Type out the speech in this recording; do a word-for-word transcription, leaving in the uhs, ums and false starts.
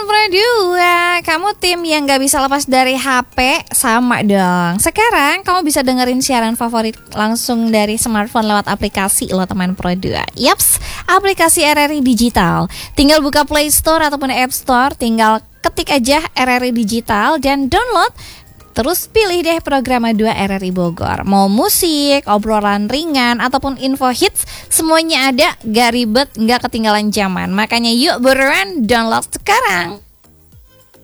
Pro dua, kamu tim yang gak bisa lepas dari H P? Sama dong. Sekarang kamu bisa dengerin siaran favorit langsung dari smartphone lewat aplikasi lo teman Pro dua. Yaps, aplikasi R R I Digital. Tinggal buka Play Store ataupun App Store, tinggal ketik aja R R I Digital dan download. Terus pilih deh program dua R R I Bogor. Mau musik, obrolan ringan, ataupun info hits, semuanya ada, gak ribet, gak ketinggalan zaman. Makanya yuk buruan download sekarang.